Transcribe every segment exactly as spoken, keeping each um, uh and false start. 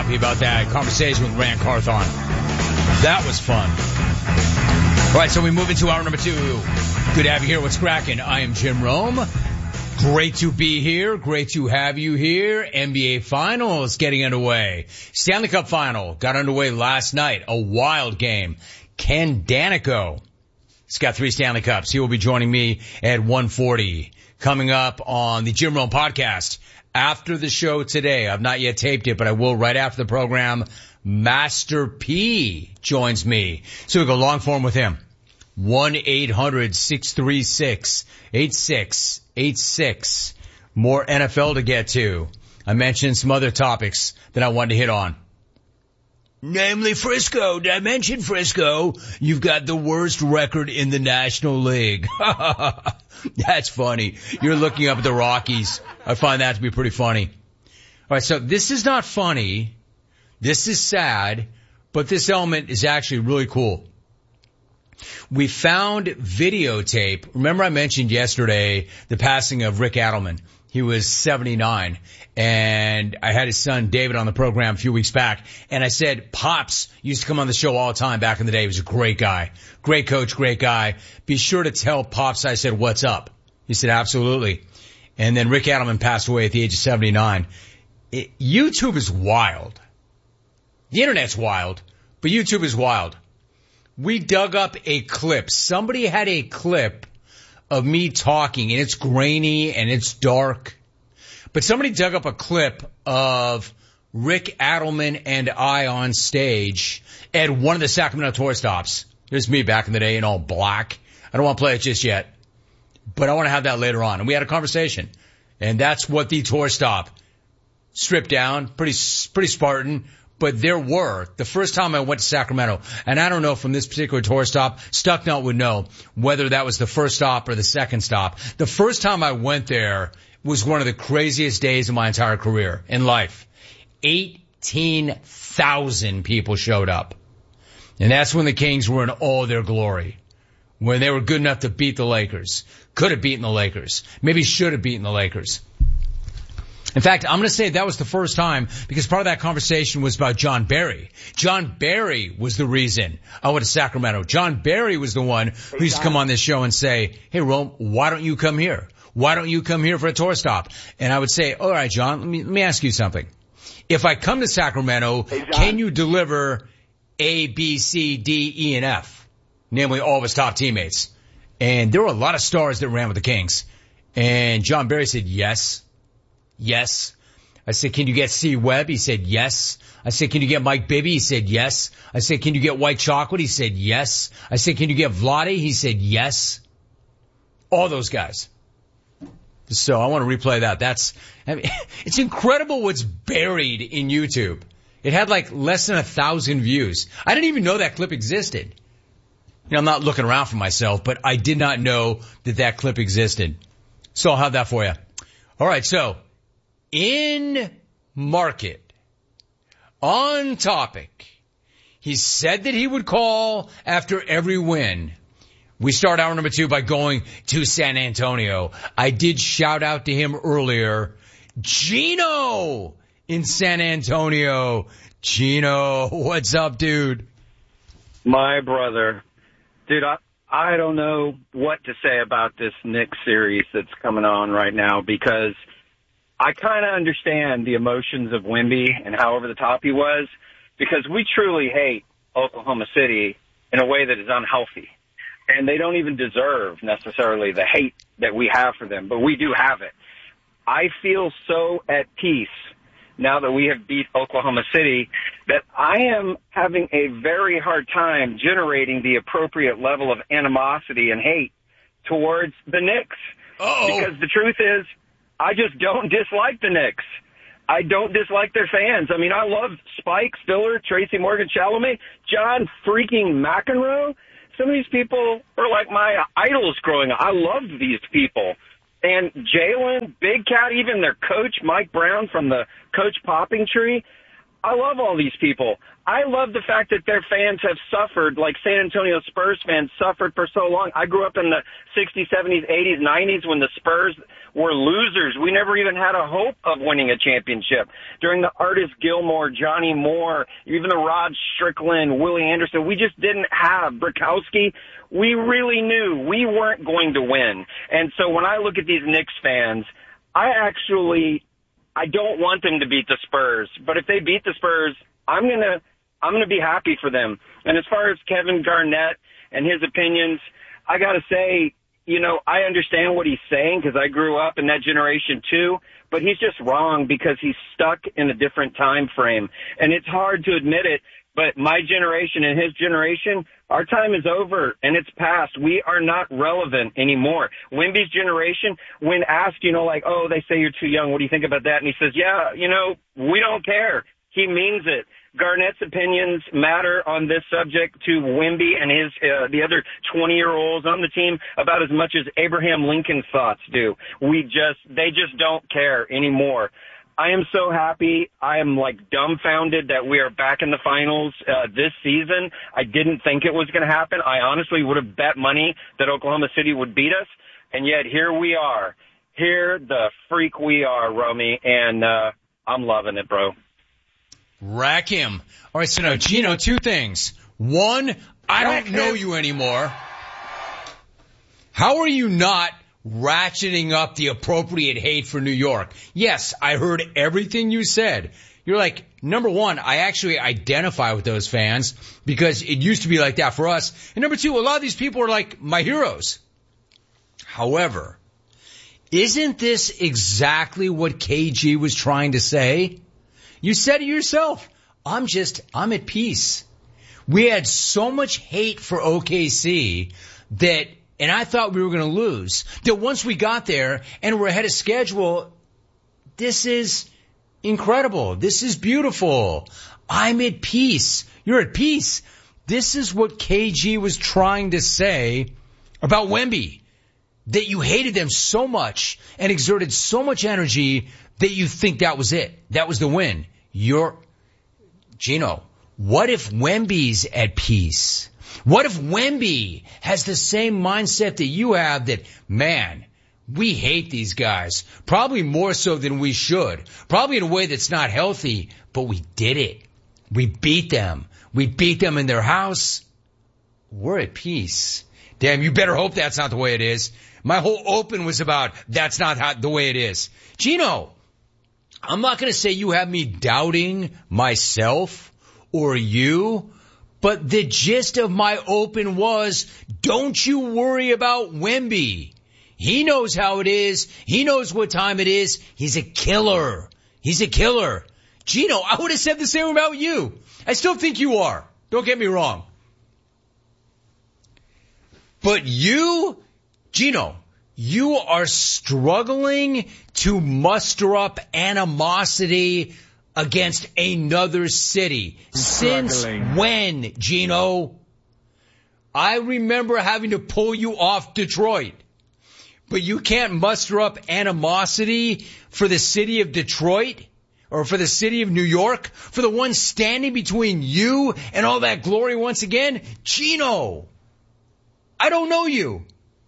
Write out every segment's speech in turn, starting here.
happy about that conversation with Rand Carthon. That was fun. All right, so we move into hour number two. Good to have you here. What's cracking? I am Jim Rome. Great to be here. Great to have you here. N B A Finals getting underway. Stanley Cup Final got underway last night. A wild game. Ken Daneyko. He's got three Stanley Cups. He will be joining me at one forty. Coming up on the Jim Rome podcast after the show today. I've not yet taped it, but I will right after the program. Master P joins me. So we go long form with him. one eight hundred six three six eight six eight six. More N F L to get to. I mentioned some other topics that I wanted to hit on. Namely Frisco. Did I mention Frisco? You've got the worst record in the National League. That's funny. You're looking up at the Rockies. I find that to be pretty funny. All right, so this is not funny. This is sad, but this element is actually really cool. We found videotape. Remember I mentioned yesterday the passing of Rick Adelman. He was seventy-nine, and I had his son David on the program a few weeks back, and I said Pops used to come on the show all the time back in the day. He was a great guy, great coach, great guy. Be sure to tell Pops I said, what's up? He said, absolutely. And then Rick Adelman passed away at the age of seventy-nine. It, YouTube is wild. The internet's wild, but YouTube is wild. We dug up a clip. Somebody had a clip of me talking, and it's grainy and it's dark. But somebody dug up a clip of Rick Adelman and I on stage at one of the Sacramento tour stops. There's me back in the day in all black. I don't want to play it just yet, but I want to have that later on. And we had a conversation, and that's what the tour stop stripped down. Pretty, pretty Spartan. But there were, the first time I went to Sacramento, and I don't know from this particular tour stop, Stucknut would know whether that was the first stop or the second stop. The first time I went there was one of the craziest days of my entire career in life. eighteen thousand people showed up. And that's when the Kings were in all their glory. When they were good enough to beat the Lakers. Could have beaten the Lakers. Maybe should have beaten the Lakers. In fact, I'm going to say that was the first time because part of that conversation was about John Barry. John Barry was the reason I went to Sacramento. John Barry was the one who used to come on this show and say, hey, Rome, why don't you come here? Why don't you come here for a tour stop? And I would say, all right, John, let me, let me ask you something. If I come to Sacramento, hey, can you deliver A, B, C, D, E, and F? Namely, all of his top teammates. And there were a lot of stars that ran with the Kings. And John Barry said, yes. Yes. I said, can you get C. Webb? He said, yes. I said, can you get Mike Bibby? He said, yes. I said, can you get White Chocolate? He said, yes. I said, can you get Vlade? He said, yes. All those guys. So I want to replay that. That's, I mean, it's incredible what's buried in YouTube. It had like less than a thousand views. I didn't even know that clip existed. You know, I'm not looking around for myself, but I did not know that that clip existed. So I'll have that for you. All right. So, in market, on topic, he said that he would call after every win. We start hour number two by going to San Antonio. I did shout out to him earlier. Gino in San Antonio. Gino, what's up, dude? My brother. Dude, I, I don't know what to say about this Knicks series that's coming on right now because I kind of understand the emotions of Wemby and how over the top he was because we truly hate Oklahoma City in a way that is unhealthy. And they don't even deserve necessarily the hate that we have for them, but we do have it. I feel so at peace now that we have beat Oklahoma City that I am having a very hard time generating the appropriate level of animosity and hate towards the Knicks. Uh-oh. Because the truth is, I just don't dislike the Knicks. I don't dislike their fans. I mean, I love Spike, Spiller, Tracy Morgan, Chalamet, John freaking McEnroe. Some of these people are like my idols growing up. I loved these people. And Jalen, Big Cat, even their coach, Mike Brown from the Coach Popping Tree. I love all these people. I love the fact that their fans have suffered, like San Antonio Spurs fans suffered for so long. I grew up in the sixties, seventies, eighties, nineties when the Spurs were losers. We never even had a hope of winning a championship. During the Artis Gilmore, Johnny Moore, even the Rod Strickland, Willie Anderson, we just didn't have Brikowski. We really knew we weren't going to win. And so when I look at these Knicks fans, I actually, I don't want them to beat the Spurs. But if they beat the Spurs, I'm going to, I'm going to be happy for them. And as far as Kevin Garnett and his opinions, I got to say, you know, I understand what he's saying because I grew up in that generation too, but he's just wrong because he's stuck in a different time frame. And it's hard to admit it, but my generation and his generation, our time is over and it's past. We are not relevant anymore. Wemby's generation, when asked, you know, like, oh, they say you're too young. What do you think about that? And he says, yeah, you know, we don't care. He means it. Garnett's opinions matter on this subject to Wemby and his uh, the other twenty-year-olds on the team about as much as Abraham Lincoln's thoughts do. We just, they just don't care anymore. I am so happy. I am like dumbfounded that we are back in the finals uh, this season. I didn't think it was going to happen. I honestly would have bet money that Oklahoma City would beat us, and yet here we are. Here the freak we are, Romy, and uh, I'm loving it, bro. Rack him. All right, so now, Gino, two things. One, I don't know you anymore. How are you not ratcheting up the appropriate hate for New York? Yes, I heard everything you said. You're like, number one, I actually identify with those fans because it used to be like that for us. And number two, a lot of these people are like my heroes. However, isn't this exactly what K G was trying to say? You said it yourself. I'm just, I'm at peace. We had so much hate for O K C that, and I thought we were going to lose, that once we got there and we're ahead of schedule, this is incredible. This is beautiful. I'm at peace. You're at peace. This is what K G was trying to say about Wemby, that you hated them so much and exerted so much energy that you think that was it. That was the win. You're, Gino, what if Wemby's at peace? What if Wemby has the same mindset that you have that, man, we hate these guys, probably more so than we should, probably in a way that's not healthy, but we did it. We beat them. We beat them in their house. We're at peace. Damn, you better hope that's not the way it is. My whole open was about that's not how, the way it is. Gino, I'm not going to say you have me doubting myself or you, but the gist of my open was, don't you worry about Wemby. He knows how it is. He knows what time it is. He's a killer. He's a killer. Gino, I would have said the same about you. I still think you are. Don't get me wrong. But you, Gino, you are struggling to muster up animosity against another city. Since when, Gino? I remember having to pull you off Detroit. But you can't muster up animosity for the city of Detroit or for the city of New York, for the one standing between you and all that glory once again? Gino, I don't know you.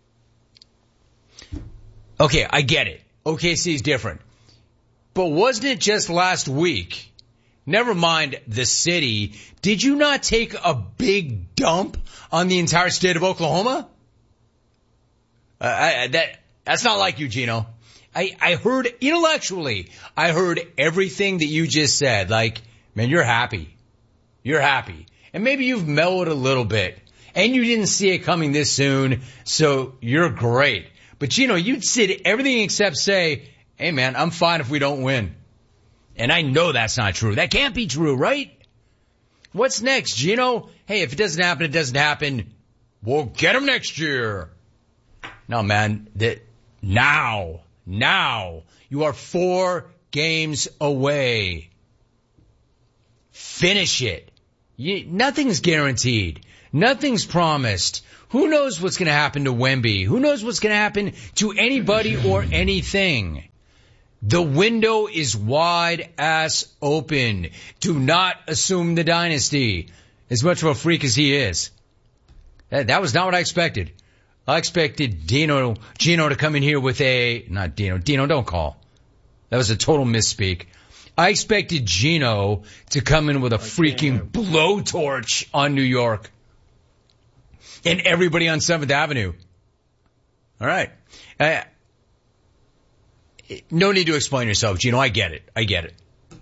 Okay, I get it. O K C is different. But wasn't it just last week, never mind the city, did you not take a big dump on the entire state of Oklahoma? Uh, I, that That's not like you, Gino. I, I heard intellectually, I heard everything that you just said. Like, man, you're happy. You're happy. And maybe you've mellowed a little bit. And you didn't see it coming this soon, so you're great. But, Gino, you did everything except say, hey, man, I'm fine if we don't win. And I know that's not true. That can't be true, right? What's next, Gino? Hey, if it doesn't happen, it doesn't happen. We'll get them next year. No, man, that now, now, you are four games away. Finish it. You, nothing's guaranteed. Nothing's promised. Who knows what's going to happen to Wemby? Who knows what's going to happen to anybody or anything? The window is wide ass open. Do not assume the dynasty. As much of a freak as he is. That, that was not what I expected. I expected Dino, Gino to come in here with a, not Dino, Dino don't call. That was a total misspeak. I expected Gino to come in with a freaking blowtorch on New York. And everybody on seventh Avenue. All right. Uh, no need to explain yourself, Gino. I get it. I get it.